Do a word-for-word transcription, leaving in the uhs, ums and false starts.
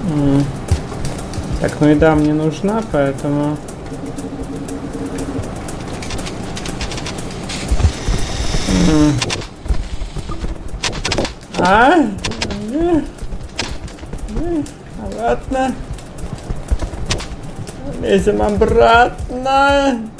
М. Так, ну еда мне нужна, поэтому... М. А? М. М. Обратно. Лезем обратно.